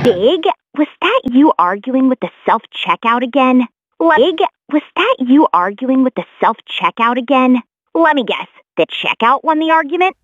Big, was that you arguing with the self-checkout again? Big, was that you arguing with the self-checkout again? Let me guess, the checkout won the argument?